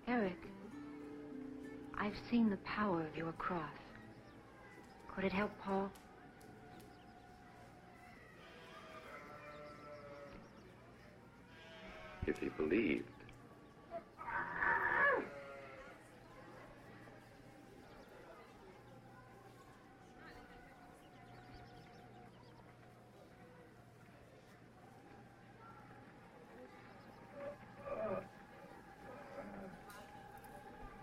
Eric, I've seen the power of your cross. Could it help Paul? If he believed.